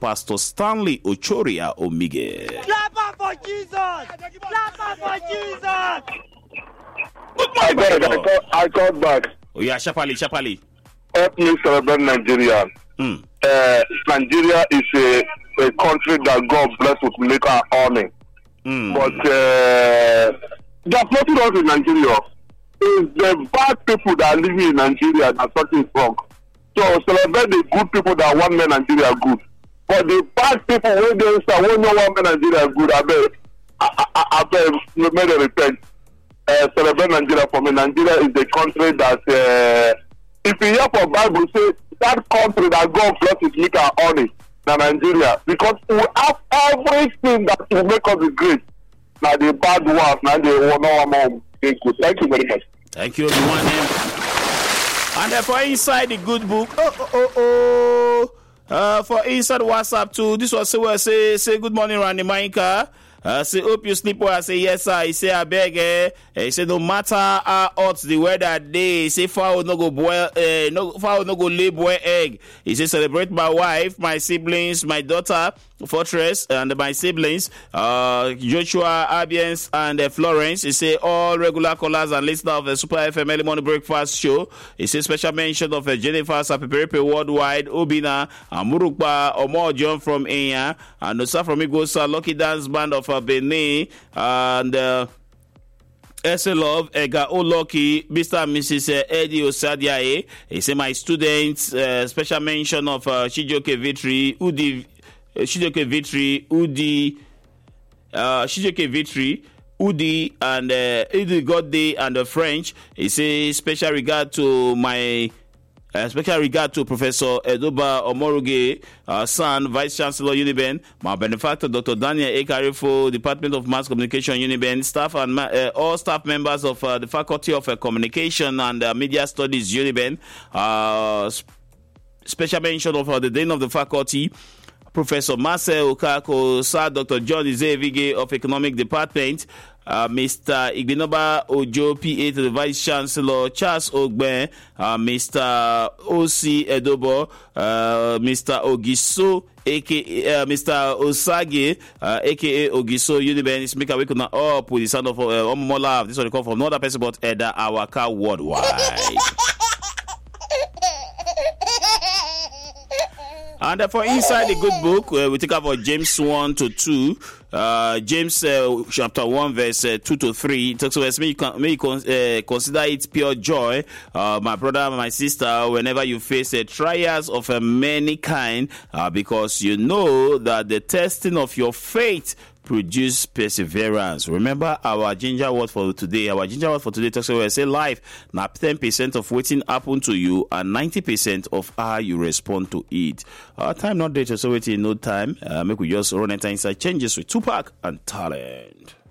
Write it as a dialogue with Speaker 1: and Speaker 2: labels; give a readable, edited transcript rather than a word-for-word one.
Speaker 1: Pastor Stanley Ochoria Omige.
Speaker 2: Clap for Jesus! Clap for Jesus!
Speaker 3: I called back.
Speaker 1: Oh yeah, Shapali.
Speaker 3: Help me celebrate Nigeria. Nigeria is a country that God bless with military army. But there are nothing else in Nigeria. It's the bad people that are living in Nigeria that something is wrong. So celebrate the good people that want make Nigeria good. But the bad people when they start when no one make Nigeria good, I bet make them repent. Celebrate Nigeria for me. Nigeria is the country that if you hear from Bible say that country that God bless with military army than Nigeria, because we have everything that will make us great. Now the bad ones, now they will know more good. Thank you very much.
Speaker 1: Thank you, everyone. And for inside the good book, for inside WhatsApp too, this was say good morning, Randy Mainka. Say hope you sleep well. I say yes, sir. He say I beg. He say no matter how hot the weather day. He say fowl no go boil. Fowl no go lay boil egg. He say celebrate my wife, my siblings, my daughter Fortress, and my siblings, Joshua, Abiens, and Florence. He say all regular callers and listeners of the Super FM Early Morning Breakfast Show. He say special mention of Jennifer Sapeperepe Worldwide, Obina, Murukba, Omo John from Enya, and Nosa from Igosa, Lucky Dance Band of Benin, and S.A. Love, Ega Oloki, Mr. and Mrs. Eddie Osadiae. He say my students, special mention of Shijoke Vitri, Udi, Shijoke Vitri, Udi, and Udi Godday and the French. He say special regard to my Professor Edoba Omoruge, son, Vice Chancellor Uniben, my benefactor Dr. Daniel Ekarifo, Department of Mass Communication Uniben, staff and all staff members of the Faculty of Communication and Media Studies Uniben. Special mention of the Dean of the Faculty, Professor Marcel Okako, Sir Dr. John Izevige of Economic Department, Mr. Igbinoba Ojo, PA to the Vice Chancellor, Charles Ogben, Mr. O.C. Edobo, Mr. Ogiso, aka Mr. Osage, aka Ogiso Uniben, is make a week up with the sound of Omola. This one come from no other person but Eda Awaka Worldwide. And for inside the good book, we take up for James 1 to 2. James chapter 1 verse 2 to 3. It talks about may you consider it pure joy, my brother, my sister, whenever you face trials of many kind, because you know that the testing of your faith produce perseverance. Remember our ginger word for today. Our ginger word for today talks about say life now 10% of waiting happen to you and 90% of how you respond to it. Our time not date, so waiting no time. Make we just run enter inside changes with Tupac and Talent.